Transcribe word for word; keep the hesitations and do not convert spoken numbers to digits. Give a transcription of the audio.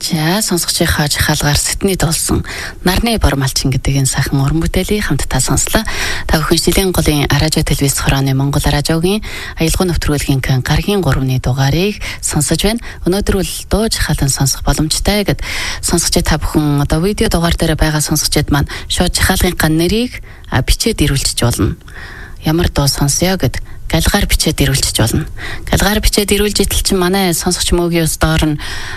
За сонсогчийнхаа жахалгаар сэтний дулсан нарны бормалчин гэдэг энэ сайхан уран бүтээлийг хамтдаа сонслоо. Та бүхэн Шилийн голын радио телевиз хорооны Монгол радиогийн аялал нэвтрүүлгийн гаргийн гуравны дугаарыг сонсож байна. Өнөөдөр бол дуу жахалан сонсох боломжтой гэд сонсогч та бүхэн одоо видео дугаар дээр байгаа сонсогчд маань шууд жахалгын нэрийг бичээд ирүүлчих болно. Ямар дуу сонсё гэд галгаар бичээд ирүүлчих болно. Галгаар бичээд ирүүлж итэл чинь манай сонсогч мөгийн ус доор нь